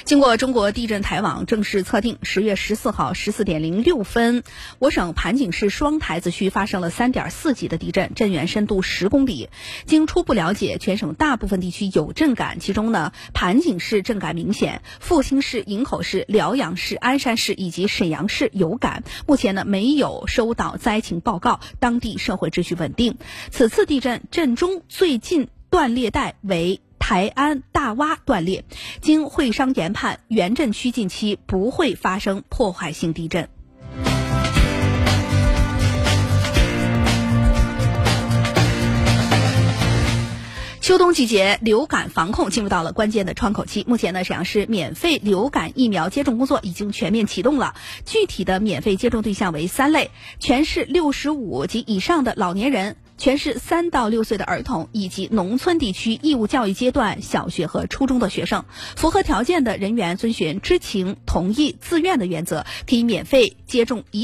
经过中国地震台网正式测定，10月14号14点06分，我省盘锦市双台子区发生了3.4级的地震，震源深度10公里。经初步了解，全省大部分地区有震感，其中呢，盘锦市震感明显，阜新市、营口市、辽阳市、鞍山市以及沈阳市有感。目前呢，没有收到灾情报告，当地社会秩序稳定。此次地震震中最近断裂带为台安大洼断裂，经会商研判，原震区近期不会发生破坏性地震。秋冬季节流感防控进入到了关键的窗口期，目前呢，沈阳市免费流感疫苗接种工作已经全面启动了。具体的免费接种对象为3类：全市65及以上的老年人，全市3到6岁的儿童，以及农村地区义务教育阶段小学和初中的学生。符合条件的人员遵循知情、同意、自愿的原则，可以免费接种